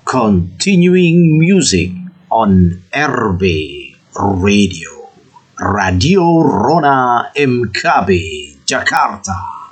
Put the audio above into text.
Continuing music on RB Radio. Radio Rona MKB Jakarta.